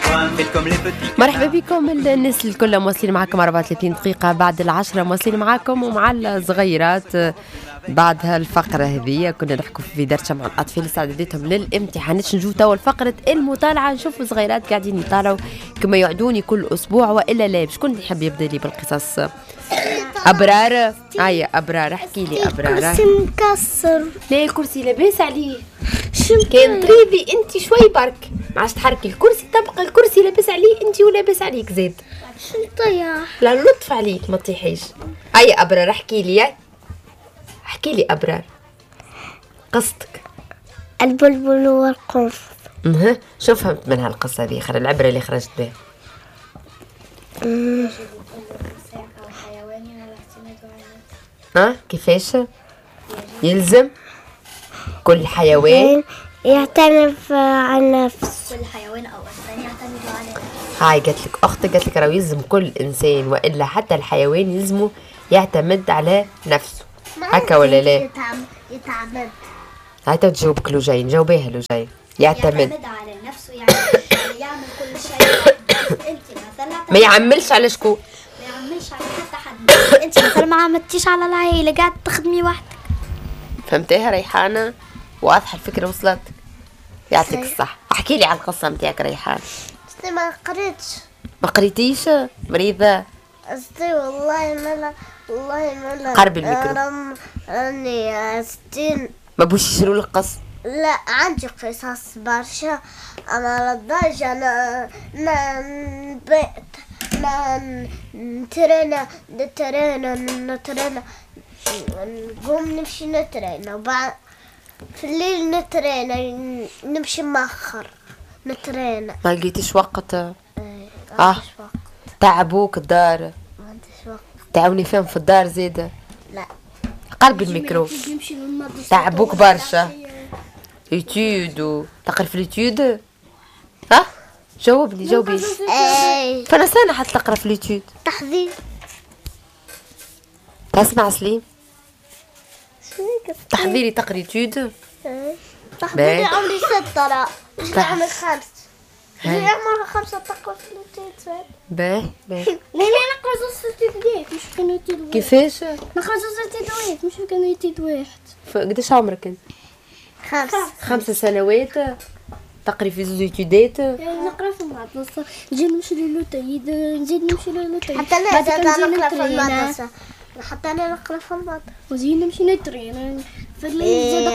مرحبا بكم الناس الكل، مواصلين معكم 34 دقيقة بعد 10، مواصلين معكم ومع الصغيرات. بعد هالفقرة هذه كنا نحكوا في درشة مع الأطفال استعداداتهم للامتحانات. نجو توا الفقرة المطالعة، نشوفوا صغيرات قاعدين يطالعوا كما يعدوني كل أسبوع وإلا لا. شكون اللي يحب يبدأ لي بالقصص؟ أبرار. هيا أبرار، احكي لي أبرار. الكرسي مكسر. لا الكرسي لاباس عليه، كان طريبي انت شوي برك ما عادش تحركي الكرسي، تبقى الكرسي لاباس عليه انت ولاباس عليك زاد. شنو طيح؟ لا لطف عليك ما تطيحيش. هيا أبرار احكي لي، احكي لي أبرار قصتك. البلبل والقنفذ. شو فهمت من هالقصة دي؟ خلي العبرة اللي خرجت بها. كيفاش يلزم كل حيوان يعتمد على نفسه. كل حيوان أو إنسان يعتمد على نفسه. هاي قالت لك أختك، قالت لك راهو يلزم كل إنسان وإلا حتى الحيوان يلزمه يعتمد على نفسه. هكا ولا لا؟ يتعمد. هاي تجاوبك لوجين، جاوبيها لوجين. يعتمد على نفسه، يعني يعمل كل شيء. أنت مثلا ما يعملش على شكون؟ ما يعملش على حتى حد. أنت مثلا ما عملتيش على العائلة، قاعد تخدمي وحدك. فهمتيها ريحانة؟ واضحة الفكرة وصلت؟ يعطيك الصح. احكي لي على القصة متاعك ريحان. ما قريتش. ما قريتيش؟ مريضة؟ قصدي والله ما قرب الميكرو. راني 60. ما بوش يشروا لك قص؟ لا عندي قصص برشا، انا لدرجة نبات نترينا نقوم نمشي نترينا، وبعد في الليل نترينا نمشي مأخر نترينا. ما لقيتيش وقت؟ عنديش وقت. تعبوك الدار؟ ما عنديش وقت. تعاوني فيهم في الدار زيادة؟ لا. قلب الميكرو. تعبوك برشا؟ ايتيود تقرا في اليوتيود؟ جاوبني. فانا سنة حتى تقرا في اليوتيود. تحضير. تسمع سليم؟ تحضيري تقري يوتيود؟ تحضيري عمري 6 لا مش عمري 5. اللي عمرها 5 تقرا في اليوتيود. باهي لا نقرا زوز يوتيود مش كانوا يوتيود. كيفاش؟ نقرا زوز يوتيود مش كانوا يوتيود واحد. قداش عمرك انت؟ 5 سنوات تقري في زوز يوتيودات. نقرا في المدرسة، نزيد نمشي للوتيد، حتى انا نقرا في المدرسة، حتى انا نقرا في المدرسة وزيد نمشي نترين في الليل. زيد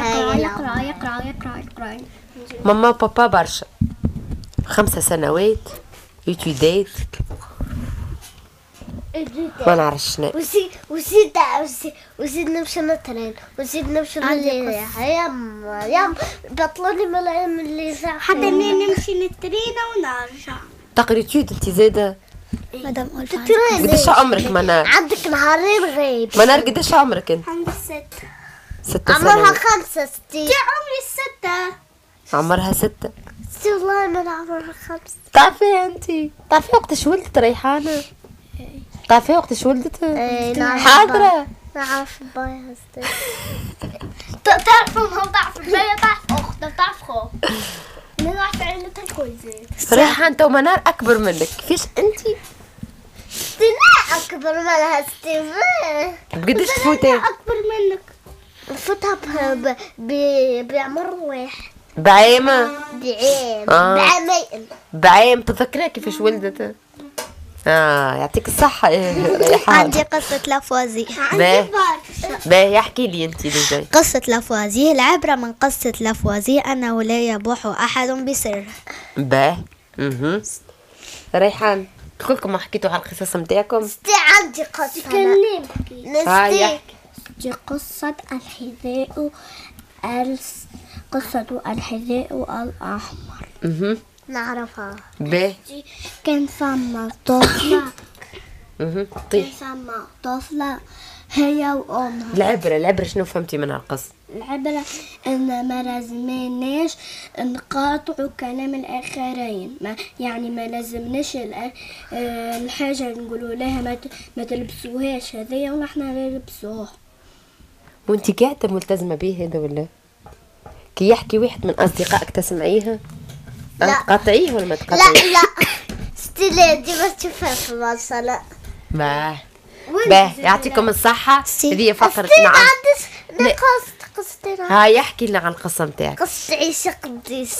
يقرا. ماما وبابا برشا 5 سنوات يوتيودات ما نعرفش شنو. وزيد نمشي نترين، وزيد نمشي للليل. يا بطلوني من الايام اللي حتى نمشي نترين ونرجع. تقري يوتيود انت زاده؟ مدام قداش عمرك منار؟ عندك نهارين غيب. منار قداش عمرك انت؟ عندي 6 عمرها سنوات. 5 6. عمري 6. عمرها 6. والله ما عمرها 5. تعرفي انت وقتاش ولدت ريحانة؟ تعرفي وقتاش ولدت؟ حاضرة. نعرف بايها ستي. تعرف امها وتعرف الجاية، تعرف اختها وتعرف خوها. انا نعرف عيلتها الكل زين. ريحان انت ومنار اكبر منك، كيفاش انت؟ لا اكبر منها ستي. بقداش تفوتي؟ اكبر منك. نفوتها بعمر واحد. بعام؟ بعامين. بعام. تذكري كيفاش ولدت؟ يعطيك الصحة يا ريحان. عندي قصة لافوازي. باهي احكي لي انت اللي جاي. قصة لافوازي، العبرة من قصة لافوازي أنه لا يبوح أحد بسر. باهي. ريحان كلكم حكيتوا على القصص نتاعكم؟ ستي عندي قصة. هاي دي قصة الحذاء قصة الحذاء الأحمر. نعرفها. باهي. كان ثم طفلة هي وأمها. العبرة شنو فهمتي من هالقصة؟ العبرة إن ما لازمناش نقاطعوا كلام الآخرين، يعني ما لازمناش الحاجة نقولوا لها ما تلبسوهاش هذيا ونحن نلبسوها. وانتي قاعدة ملتزمة به هذا ولا؟ كي يحكي واحد من أصدقائك تسمعيها؟ لا تقطعيه ولا ما تقطعيه؟ لا ستيلي دي ما تشوفها في المصالة. باه يعطيكم الصحة. هذه فقرة نعم. قصتين هاي احكي لنا عن القصة نتاعك. قصة عيسى قديس.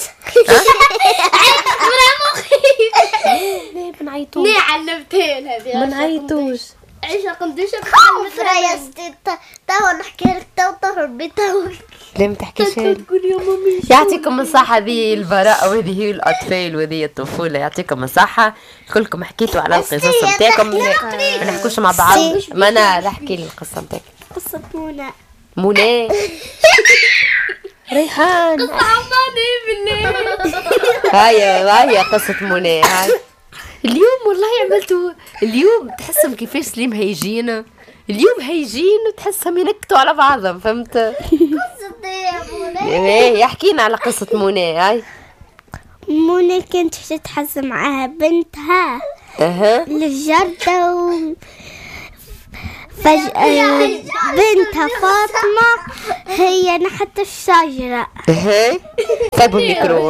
ليه ما نعيطوش؟ علمتين هذه ما نعيطوش. عيشة قنديشة فريا ستيتا توا نحكي لك توا البيت ليه ما تحكيش هيك؟ تقول يا مامي يعطيكم الصحة. هذه البراءة وهذه هي الأطفال وهذه الطفولة. يعطيكم الصحة. كلكم حكيتوا على القصص نتاعكم. ما نحكوش مع بعض. ما أنا نحكي القصة نتاعك. قصة منى ريحان. عماني بالليل. هاي قصة منى. هاي اليوم والله عملتوا اليوم تحسهم كيفاش سليم هيجينا. اليوم هيجين وتحسهم ينكتوا على بعضهم. فهمت؟ قصة يا ايه يحكينا على قصة منى. هاي منى كانت تتحزن معاها بنتها للجردة فجأة بنتها فاطمة هي نحت الشجرة. سابوا الميكرو.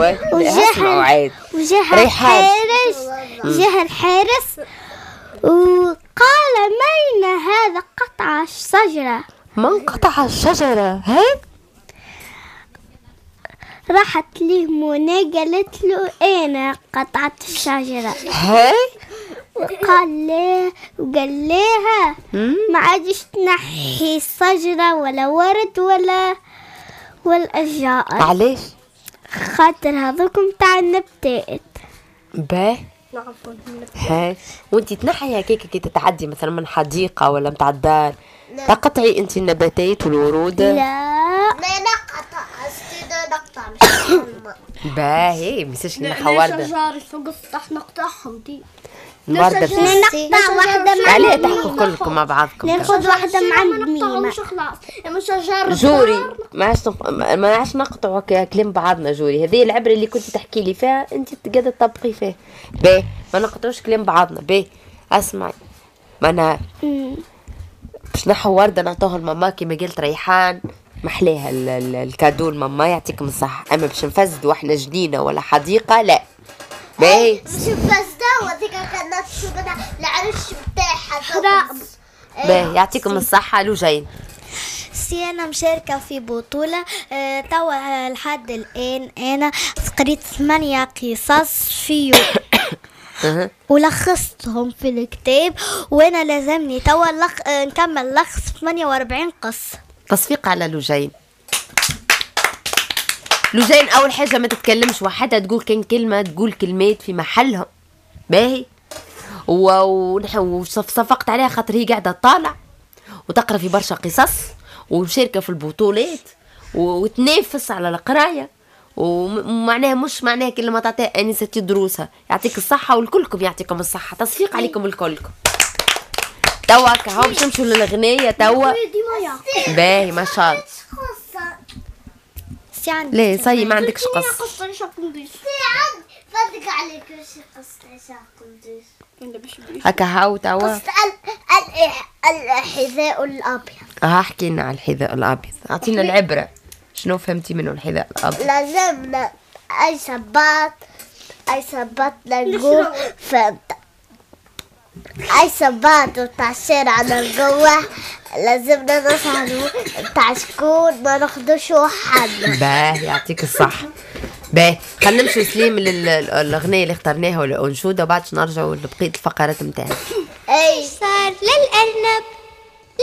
وجاها الحارس وقال مين هذا قطع الشجرة؟ من قطع الشجرة؟ راحت ليه منى قالت له أنا قطعت الشجرة. قال لها ما عادش تنحي الشجرة ولا ورد ولا أشجار. علاش؟ خاطر هذوك متاع النباتات. باه وانتي تنحي هكاك كي تتعدي مثلا من حديقة ولا متاع الدار تقطعي انتي النباتات والورود؟ لا نقطع نقطع باهي ميساش نحا وردة. شجار فقطح نقطعهم دي. وردة نقطع واحدة مع عليه تحكوا كلكم مع بعضكم. ناخذ واحدة مع الدميمة. جوري ما عادش نقطعوا كلام بعضنا. جوري هذه العبرة اللي كنت تحكي لي فيها انت قاعدة تطبقي فيها. باهي ما نقطعوش كلام بعضنا. باهي اسمعي ما انا باش نحو وردة نعطوها لماما كيما قلت ريحان محليها الكادو لماما يعطيكم الصحة. اما باش نفسدوا احنا جنينة ولا حديقة لا. باهي باش نفسدها وهذيك كانت شغلة العرش بتاعها. باهي يعطيكم الصحة. لوجين أنا مشاركة في بطولة توا لحد الآن أنا قريت 8 قصص فيه ولخصتهم في الكتاب وأنا لازمني توا نكمل لخص 48 قصة. تصفيق على لوجين. لوجين أول حاجة ما تتكلمش وحدها تقول كان كلمة تقول كلمات في محلها. باهي وصفقت عليها خاطر هي قاعدة تطالع وتقرأ في برشا قصص ومشاركة في البطولات وتنافس على القراية ومعناها مش معناها كلمة تعطيها أنستي دروسها. يعطيك الصحة والكلكم يعطيكم الصحة. تصفيق عليكم الكلكم. توا كهو باش نمشوا للغنية توا. باهي ما شاء الله. ليه صي ما عندكش قصة؟ فدك عليك وش قصة قنديش هكا هاو توا قصة الحذاء الأبيض. حكينا على الحذاء الأبيض. أعطينا العبرة شنو فهمتي منه الحذاء الأبيض؟ لازمنا أي سبات نقول فهمت أي سبات وتعشير على الجوة لازمنا نصعدوا تاع شكون ما ناخدوش وحدنا. باه يعطيك الصحة. باه خلينا نمشي سليم للأغنية اللي اخترناها والأنشودة وبعد نرجعوا لبقية الفقرات نتاعنا. أي صار